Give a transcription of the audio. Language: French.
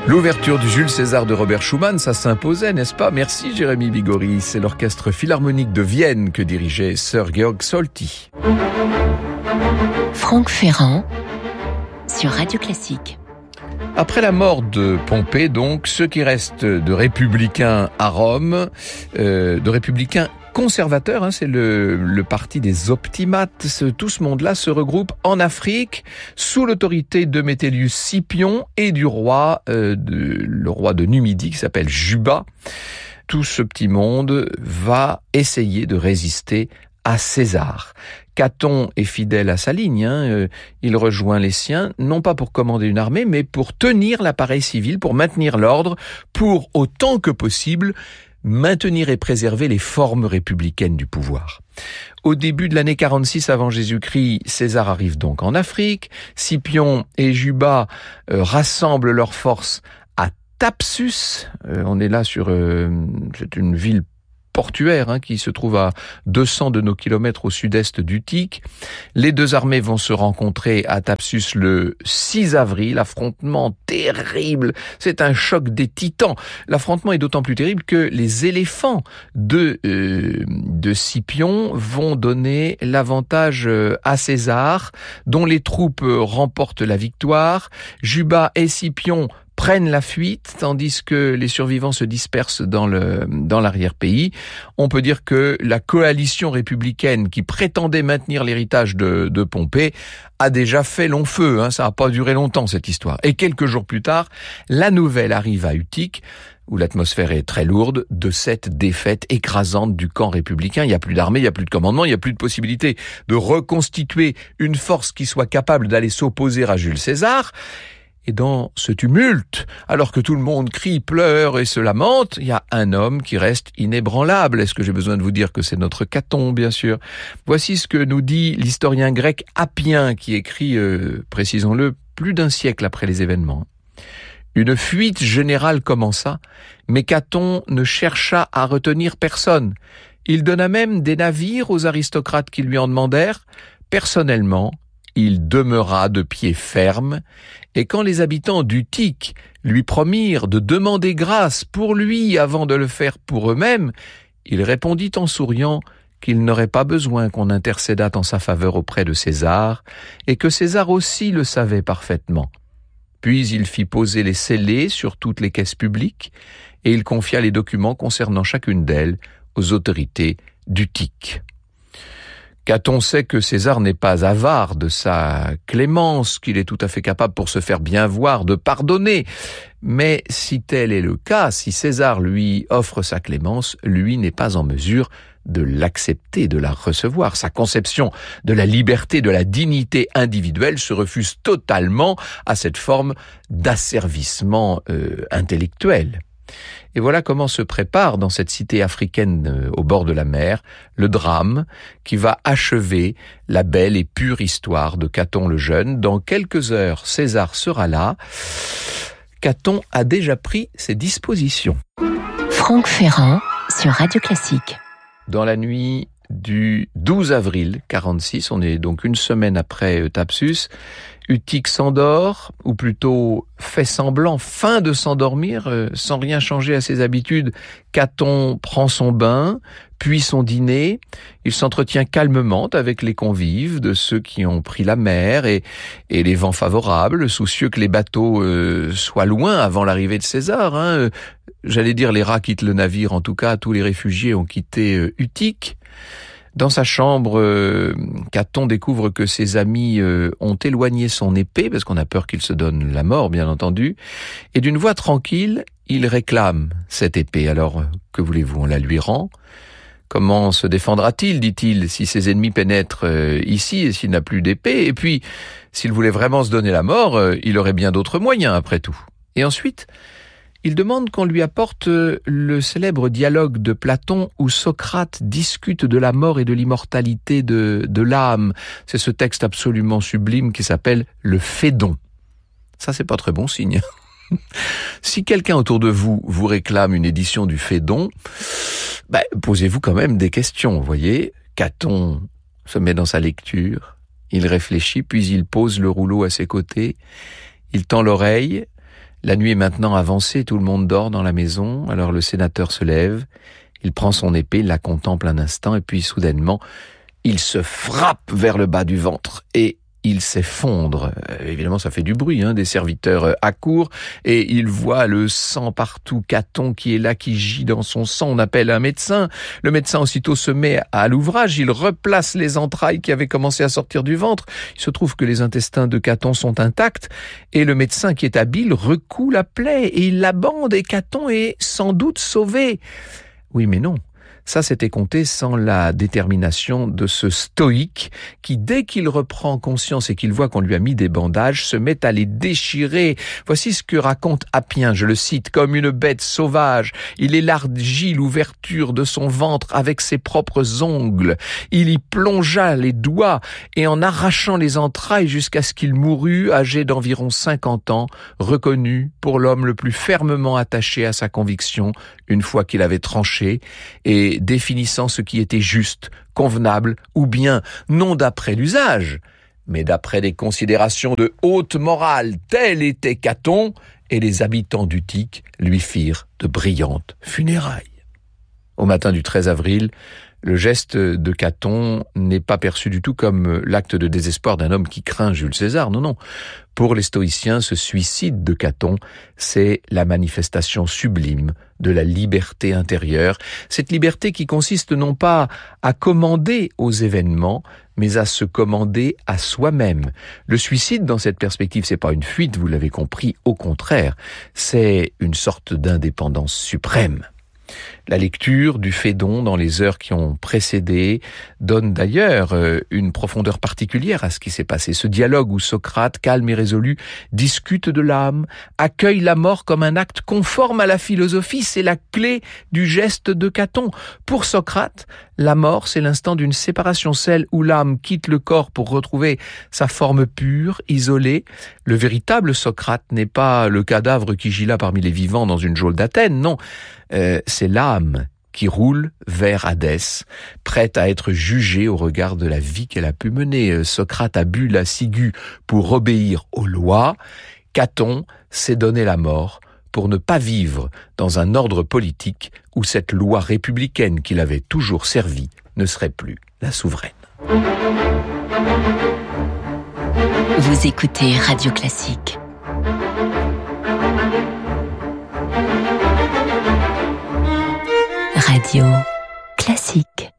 L'ouverture du Jules César de Robert Schumann, ça s'imposait, n'est-ce pas? Merci Jérémy Bigori. C'est l'orchestre philharmonique de Vienne que dirigeait Sir Georg Solti. Franck Ferrand sur Radio Classique. Après la mort de Pompée, donc, ceux qui restent de républicains à Rome, de républicains conservateurs, c'est le parti des optimates, tout ce monde-là se regroupe en Afrique sous l'autorité de Métellius Scipion et du roi, le roi de Numidie qui s'appelle Juba. Tout ce petit monde va essayer de résister à César. Caton est fidèle à sa ligne, il rejoint les siens, non pas pour commander une armée, mais pour tenir l'appareil civil, pour maintenir l'ordre, pour autant que possible maintenir et préserver les formes républicaines du pouvoir. Au début de l'année 46 avant Jésus-Christ, César arrive donc en Afrique, Scipion et Juba rassemblent leurs forces à Thapsus, on est là sur c'est une ville portuaire qui se trouve à 200 de nos kilomètres au sud-est d'Utique. Les deux armées vont se rencontrer à Thapsus le 6 avril. Affrontement terrible. C'est un choc des titans. L'affrontement est d'autant plus terrible que les éléphants de Scipion vont donner l'avantage à César, dont les troupes remportent la victoire. Juba et Scipion prennent la fuite, tandis que les survivants se dispersent dans l'arrière-pays. On peut dire que la coalition républicaine qui prétendait maintenir l'héritage de Pompée a déjà fait long feu, ça n'a pas duré longtemps cette histoire. Et quelques jours plus tard, la nouvelle arrive à Utique, où l'atmosphère est très lourde, de cette défaite écrasante du camp républicain. Il n'y a plus d'armée, il n'y a plus de commandement, il n'y a plus de possibilité de reconstituer une force qui soit capable d'aller s'opposer à Jules César. Et dans ce tumulte, alors que tout le monde crie, pleure et se lamente, il y a un homme qui reste inébranlable. Est-ce que j'ai besoin de vous dire que c'est notre Caton, bien sûr? Voici ce que nous dit l'historien grec Appien, qui écrit, précisons-le, plus d'un siècle après les événements. Une fuite générale commença, mais Caton ne chercha à retenir personne. Il donna même des navires aux aristocrates qui lui en demandèrent. Personnellement, il demeura de pied ferme, et quand les habitants d'Utique lui promirent de demander grâce pour lui avant de le faire pour eux-mêmes, il répondit en souriant qu'il n'aurait pas besoin qu'on intercédât en sa faveur auprès de César, et que César aussi le savait parfaitement. Puis il fit poser les scellés sur toutes les caisses publiques, et il confia les documents concernant chacune d'elles aux autorités d'Utique. Caton sait que César n'est pas avare de sa clémence, qu'il est tout à fait capable pour se faire bien voir de pardonner. Mais si tel est le cas, si César lui offre sa clémence, lui n'est pas en mesure de l'accepter, de la recevoir. Sa conception de la liberté, de la dignité individuelle se refuse totalement à cette forme d'asservissement intellectuel. Et voilà comment se prépare dans cette cité africaine au bord de la mer le drame qui va achever la belle et pure histoire de Caton le Jeune. Dans quelques heures, César sera là. Caton a déjà pris ses dispositions. Franck Ferrand sur Radio Classique. Dans la nuit du 12 avril 46, on est donc une semaine après Thapsus, Utique s'endort, ou plutôt fait semblant, feint de s'endormir, sans rien changer à ses habitudes. Caton prend son bain, puis son dîner. Il s'entretient calmement avec les convives de ceux qui ont pris la mer et les vents favorables, soucieux que les bateaux soient loin avant l'arrivée de César. J'allais dire les rats quittent le navire, en tout cas tous les réfugiés ont quitté Utique. Dans sa chambre, Caton découvre que ses amis ont éloigné son épée, parce qu'on a peur qu'il se donne la mort, bien entendu, et d'une voix tranquille, il réclame cette épée. Alors, que voulez-vous, on la lui rend? Comment se défendra-t-il, dit-il, si ses ennemis pénètrent ici et s'il n'a plus d'épée? Et puis, s'il voulait vraiment se donner la mort, il aurait bien d'autres moyens, après tout. Et ensuite, il demande qu'on lui apporte le célèbre dialogue de Platon où Socrate discute de la mort et de l'immortalité de l'âme. C'est ce texte absolument sublime qui s'appelle le Phédon. Ça, c'est pas très bon signe. Si quelqu'un autour de vous vous réclame une édition du Phédon, posez-vous quand même des questions, vous voyez. Caton se met dans sa lecture, il réfléchit, puis il pose le rouleau à ses côtés, il tend l'oreille. La nuit est maintenant avancée, tout le monde dort dans la maison, alors le sénateur se lève, il prend son épée, il la contemple un instant, et puis soudainement, il se frappe vers le bas du ventre, et il s'effondre. Évidemment, ça fait du bruit, des serviteurs accourent, et il voit le sang partout, Caton qui est là, qui gît dans son sang. On appelle un médecin. Le médecin aussitôt se met à l'ouvrage, il replace les entrailles qui avaient commencé à sortir du ventre. Il se trouve que les intestins de Caton sont intacts, et le médecin qui est habile recoue la plaie, et il la bande, et Caton est sans doute sauvé. Oui, mais non. Ça, c'était compté sans la détermination de ce stoïque qui, dès qu'il reprend conscience et qu'il voit qu'on lui a mis des bandages, se met à les déchirer. Voici ce que raconte Appien, je le cite, « Comme une bête sauvage, il élargit l'ouverture de son ventre avec ses propres ongles. Il y plongea les doigts et en arrachant les entrailles jusqu'à ce qu'il mourut, âgé d'environ 50 ans, reconnu pour l'homme le plus fermement attaché à sa conviction, une fois qu'il avait tranché, et définissant ce qui était juste, convenable, ou bien non d'après l'usage, mais d'après des considérations de haute morale. Tel était Caton, et les habitants d'Utique lui firent de brillantes funérailles. Au matin du 13 avril, le geste de Caton n'est pas perçu du tout comme l'acte de désespoir d'un homme qui craint Jules César. Non, non. Pour les stoïciens, ce suicide de Caton, c'est la manifestation sublime de la liberté intérieure. Cette liberté qui consiste non pas à commander aux événements, mais à se commander à soi-même. Le suicide, dans cette perspective, c'est pas une fuite, vous l'avez compris, au contraire. C'est une sorte d'indépendance suprême. La lecture du Phédon dans les heures qui ont précédé donne d'ailleurs une profondeur particulière à ce qui s'est passé. Ce dialogue où Socrate, calme et résolu, discute de l'âme, accueille la mort comme un acte conforme à la philosophie, c'est la clé du geste de Caton. Pour Socrate, la mort, c'est l'instant d'une séparation, celle où l'âme quitte le corps pour retrouver sa forme pure, isolée. Le véritable Socrate n'est pas le cadavre qui gît là parmi les vivants dans une geôle d'Athènes, non. C'est l'âme qui roule vers Hadès, prête à être jugée au regard de la vie qu'elle a pu mener. Socrate a bu la ciguë pour obéir aux lois. Caton s'est donné la mort pour ne pas vivre dans un ordre politique où cette loi républicaine qui l'avait toujours servi ne serait plus la souveraine. Vous écoutez Radio Classique. Radio Classique.